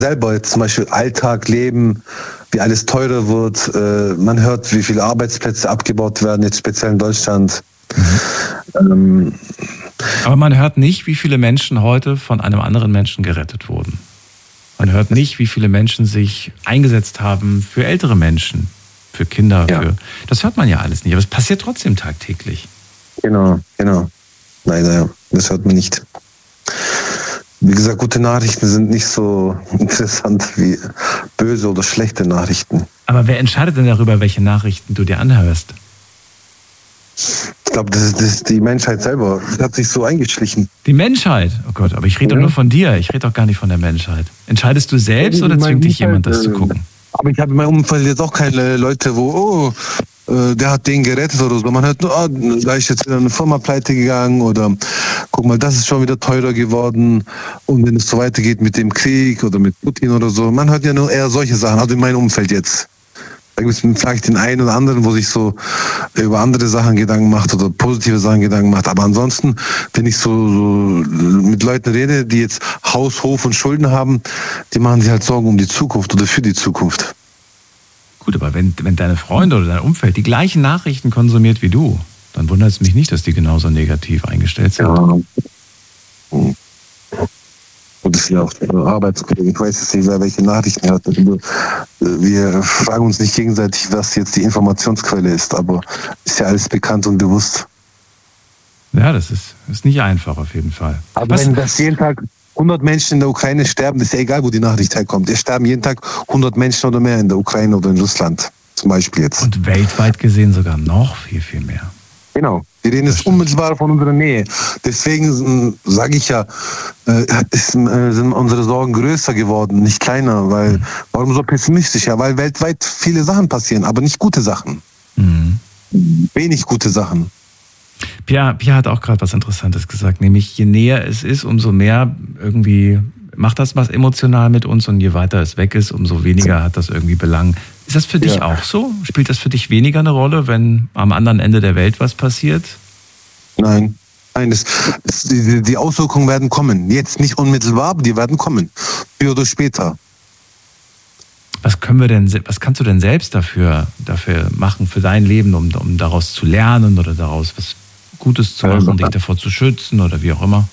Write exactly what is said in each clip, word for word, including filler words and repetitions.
selber jetzt zum Beispiel Alltag, Leben, wie alles teurer wird. Äh, man hört, wie viele Arbeitsplätze abgebaut werden, jetzt speziell in Deutschland. Mhm. Ähm, Aber man hört nicht, wie viele Menschen heute von einem anderen Menschen gerettet wurden. Man hört nicht, wie viele Menschen sich eingesetzt haben für ältere Menschen, für Kinder. Ja. Für das hört man ja alles nicht, aber es passiert trotzdem tagtäglich. Genau, genau. Leider, ja. Das hört man nicht. Wie gesagt, gute Nachrichten sind nicht so interessant wie böse oder schlechte Nachrichten. Aber wer entscheidet denn darüber, welche Nachrichten du dir anhörst? Ich glaube, das ist, das ist die Menschheit selber. Das hat sich so eingeschlichen. Die Menschheit? Oh Gott, aber ich rede ja. doch nur von dir. Ich rede doch gar nicht von der Menschheit. Entscheidest du selbst ja, oder zwingt dich jemand, halt, das zu gucken? Aber ich habe in meinem Umfeld jetzt auch keine Leute, wo, oh, äh, der hat den gerettet oder so. Man hört nur, oh, da ist jetzt wieder eine Firma pleite gegangen oder guck mal, das ist schon wieder teurer geworden. Und wenn es so weitergeht mit dem Krieg oder mit Putin oder so, man hört ja nur eher solche Sachen, also in meinem Umfeld jetzt. Da gibt es vielleicht den einen oder anderen, wo sich so über andere Sachen Gedanken macht oder positive Sachen Gedanken macht. Aber ansonsten, wenn ich so, so mit Leuten rede, die jetzt Haus, Hof und Schulden haben, die machen sich halt Sorgen um die Zukunft oder für die Zukunft. Gut, aber wenn, wenn deine Freunde oder dein Umfeld die gleichen Nachrichten konsumiert wie du, dann wundert es mich nicht, dass die genauso negativ eingestellt sind. Ja. Hm. Und das sind ja auch Arbeitskollegen. Ich weiß jetzt nicht, wer welche Nachrichten hat. Wir fragen uns nicht gegenseitig, was jetzt die Informationsquelle ist, aber ist ja alles bekannt und bewusst. Ja, das ist, ist nicht einfach auf jeden Fall. Aber was? Wenn das jeden Tag hundert Menschen in der Ukraine sterben, ist ja egal, wo die Nachricht herkommt. Es sterben jeden Tag hundert Menschen oder mehr in der Ukraine oder in Russland zum Beispiel jetzt. Und weltweit gesehen sogar noch viel, viel mehr. Genau. Wir reden jetzt unmittelbar von unserer Nähe. Deswegen sage ich ja, äh, ist, äh, sind unsere Sorgen größer geworden, nicht kleiner. Weil, mhm. Warum so pessimistisch? Ja, weil weltweit viele Sachen passieren, aber nicht gute Sachen. Mhm. Wenig gute Sachen. Pia, Pia hat auch gerade was Interessantes gesagt, nämlich je näher es ist, umso mehr irgendwie macht das was emotional mit uns und je weiter es weg ist, umso weniger hat das irgendwie Belang. Ist das für dich ja. auch so? Spielt das für dich weniger eine Rolle, wenn am anderen Ende der Welt was passiert? Nein. Nein, das, das, die, die Auswirkungen werden kommen. Jetzt nicht unmittelbar, aber die werden kommen. Früher oder später. Was können wir denn, was kannst du denn selbst dafür, dafür machen, für dein Leben, um, um daraus zu lernen oder daraus was Gutes zu machen, ja, dich davor zu schützen oder wie auch immer?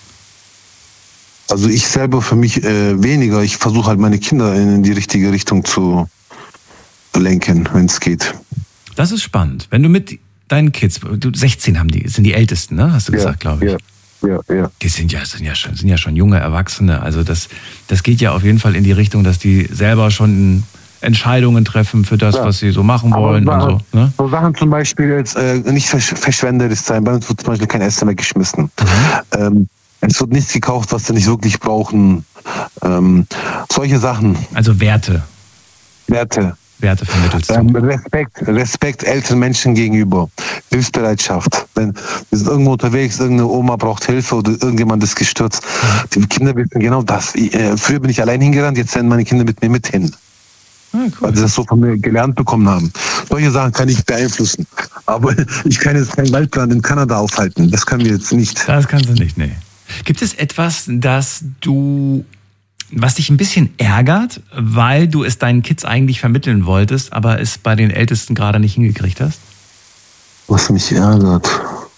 Also ich selber für mich äh, weniger. Ich versuche halt meine Kinder in die richtige Richtung zu lenken, wenn es geht. Das ist spannend. Wenn du mit deinen Kids, du sechzehn haben die, sind die Ältesten, ne? Hast du ja, gesagt, glaube ich. Ja, ja, ja. Die sind ja, sind ja schon, sind ja schon junge Erwachsene. Also das, das geht ja auf jeden Fall in die Richtung, dass die selber schon Entscheidungen treffen für das, ja. was sie so machen wollen. Aber und so, ne? So Sachen zum Beispiel jetzt äh, nicht verschwenderisch sein. Bei uns wird zum Beispiel kein Essen mehr geschmissen. Mhm. Ähm, es wird nichts gekauft, was sie nicht wirklich brauchen. Ähm, solche Sachen. Also Werte. Werte. Werte vermittelst du. Ähm, Respekt, Respekt älteren Menschen gegenüber. Hilfsbereitschaft. Wenn wir sind irgendwo unterwegs, irgendeine Oma braucht Hilfe oder irgendjemand ist gestürzt. Mhm. Die Kinder wissen genau das. Ich, äh, früher bin ich allein hingerannt, jetzt rennen meine Kinder mit mir mit hin. Ah, cool. Weil sie das so von mir gelernt bekommen haben. Solche Sachen kann ich beeinflussen. Aber ich kann jetzt keinen Waldbrand in Kanada aufhalten. Das können wir jetzt nicht. Das kannst du nicht, nee. Gibt es etwas, das du, was dich ein bisschen ärgert, weil du es deinen Kids eigentlich vermitteln wolltest, aber es bei den Ältesten gerade nicht hingekriegt hast? Was mich ärgert?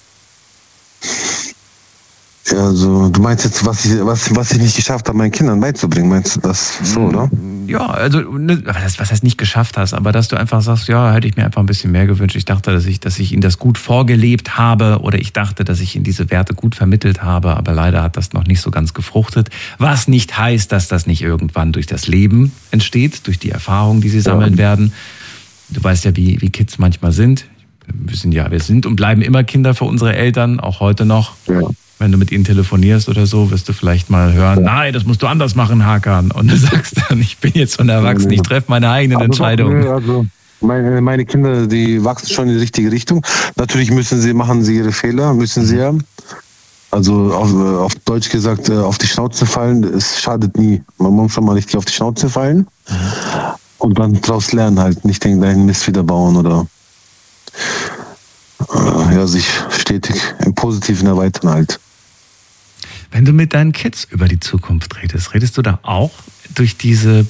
Ja, also du meinst jetzt, was ich, was, was ich nicht geschafft habe, meinen Kindern beizubringen, meinst du das so, oder? Ja, also was heißt nicht geschafft hast, aber dass du einfach sagst, ja, hätte ich mir einfach ein bisschen mehr gewünscht. Ich dachte, dass ich, dass ich ihnen das gut vorgelebt habe oder ich dachte, dass ich ihnen diese Werte gut vermittelt habe, aber leider hat das noch nicht so ganz gefruchtet. Was nicht heißt, dass das nicht irgendwann durch das Leben entsteht, durch die Erfahrungen, die sie sammeln ja. werden. Du weißt ja, wie, wie Kids manchmal sind. Wir sind ja, wir sind und bleiben immer Kinder für unsere Eltern, auch heute noch. Ja. Wenn du mit ihnen telefonierst oder so, wirst du vielleicht mal hören, ja. nein, das musst du anders machen, Hakan. Und du sagst dann, ich bin jetzt schon erwachsen, ich treffe meine eigenen also, Entscheidungen. Also meine, meine Kinder, die wachsen schon in die richtige Richtung. Natürlich müssen sie, machen sie ihre Fehler, müssen sie ja. Also auf, auf Deutsch gesagt, auf die Schnauze fallen, es schadet nie. Man muss schon mal richtig auf die Schnauze fallen mhm. und dann daraus lernen halt, nicht den gleichen Mist wieder bauen oder äh, ja, sich stetig im Positiven erweitern halt. Wenn du mit deinen Kids über die Zukunft redest, redest du da auch durch diese